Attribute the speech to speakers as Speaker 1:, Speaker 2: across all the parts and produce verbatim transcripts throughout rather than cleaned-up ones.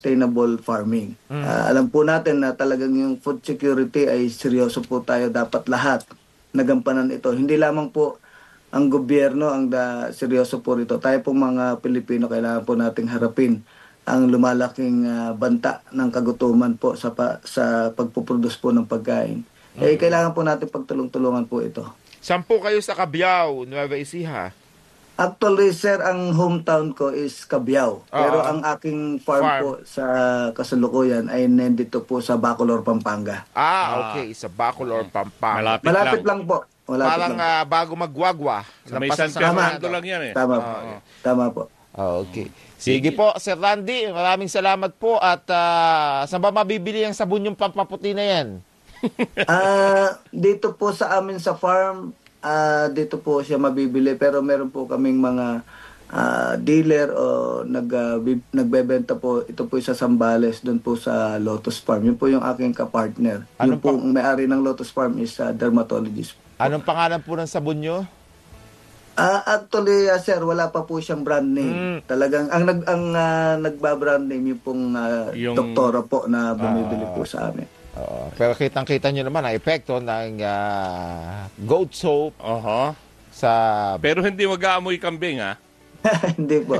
Speaker 1: sustainable farming. Mm. Uh, alam po natin na talagang yung food security ay seryoso po tayo, dapat lahat nagampanan ito. Hindi lamang po ang gobyerno ang da, seryoso po rito. Tayo po mga Pilipino, kailangan po nating harapin ang lumalaking uh, banta ng kagutuman po sa, pa, sa pagpuproduce po ng pagkain. Mm. Eh, kailangan po natin pagtulong-tulungan po ito.
Speaker 2: Sampu kayo sa Cabiao, Nueva Ecija.
Speaker 1: Actually, sir, ang hometown ko is Cabiao. Uh-huh. Pero ang aking farm, farm po sa kasalukuyan ay nandito po sa Bacolor, Pampanga.
Speaker 2: Ah, okay. Sa Bacolor, Pampanga.
Speaker 3: Malapit,
Speaker 1: Malapit lang.
Speaker 3: lang
Speaker 1: po. Malapit
Speaker 2: Parang
Speaker 1: lang.
Speaker 2: Uh, bago magwagwa.
Speaker 3: Sa may San Fernando lang yan eh.
Speaker 1: Tama po.
Speaker 2: Uh-huh.
Speaker 1: Tama po.
Speaker 2: Oh, okay. Sige po, Sir Randy. Maraming salamat po. At uh, saan ba mabibili ang sabon yung pampaputi na yan?
Speaker 1: uh, dito po sa amin sa farm, Uh, dito po siya mabibili, pero meron po kaming mga uh, dealer o nag, uh, bib, nagbebenta po. Ito po sa Zambales, doon po sa Lotus Farm. Yun po yung aking kapartner. Yung po ang may-ari ng Lotus Farm is uh, dermatologist.
Speaker 2: Anong pangalan po ng sabon nyo?
Speaker 1: Uh, actually, uh, sir, wala pa po siyang brand name. Mm. Talagang ang nag ang uh, nagba-brand name yung pong uh, yung... doktora po na bumibili uh... po sa amin.
Speaker 2: Uh, pero kitang-kita nyo naman ang epekto ng uh, goat soap.
Speaker 3: Uh-huh.
Speaker 2: Sa...
Speaker 3: Pero hindi mag-aamoy kambing, ha?
Speaker 1: Hindi po.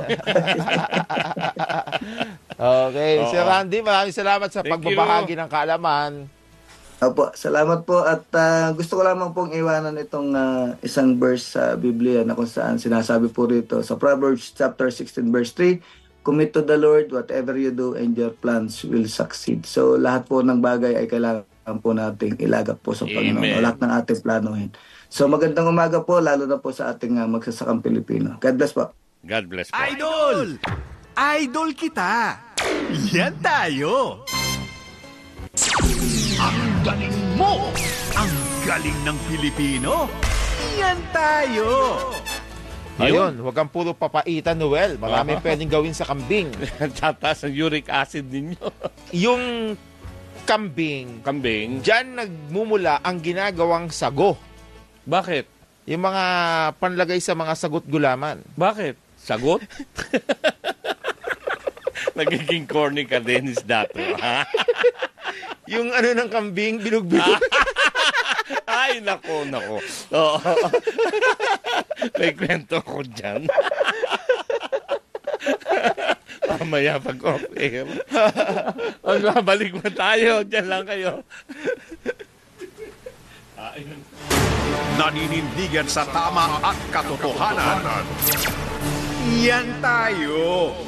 Speaker 2: Okay. Uh-huh. Sir Randy, maraming salamat sa Thank pagbabahagi you. ng kaalaman.
Speaker 1: Opo, salamat po. At uh, gusto ko lamang pong iwanan itong uh, isang verse sa Biblia na kung saan sinasabi po rito sa Proverbs chapter sixteen verse three, commit to the Lord whatever you do and your plans will succeed. So lahat po ng bagay ay kailangan po nating ilagak po sa Panginoon. Lahat ng ating planuhin. So magandang umaga po, lalo na po sa ating uh, magsasakang Pilipino. God bless po.
Speaker 3: God bless po.
Speaker 4: Idol! Idol kita! Yan tayo! Ang galing mo! Ang galing ng Pilipino! Yan tayo!
Speaker 2: Ayun, huwag kang puro papaitan, Noel. Maraming uh-huh. pwedeng gawin sa kambing.
Speaker 3: Tataas ang uric acid ninyo.
Speaker 2: Yung kambing,
Speaker 3: kambing,
Speaker 2: dyan nagmumula ang ginagawang sago.
Speaker 3: Bakit?
Speaker 2: Yung mga panlagay sa mga sagot gulaman.
Speaker 3: Bakit? Sagot? Nagiging corny ka, Dennis, dato.
Speaker 2: Yung ano ng kambing, bilog-bilog.
Speaker 3: Ay, nako, nako. Oo. May kwento ko dyan. Mamaya pag-off-air. Magbabalik mo tayo. Dyan lang kayo.
Speaker 4: Naninindigan sa tama at katotohanan. Yan tayo.